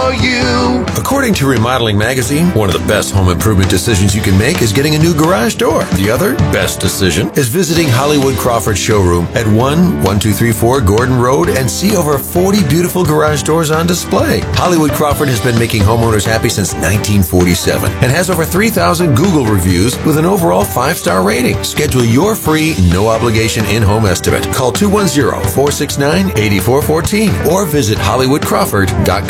for you. According to Remodeling Magazine, one of the best home improvement decisions you can make is getting a new garage door. The other best decision is visiting Hollywood Crawford Showroom at 11234 Gordon Road and see over 40 beautiful garage doors on display. Hollywood Crawford has been making homeowners happy since 1947 and has over 3,000 Google reviews with an overall 5-star rating. Schedule your free, no-obligation in-home estimate. Call 210-469-8414 or visit HollywoodCrawford.com.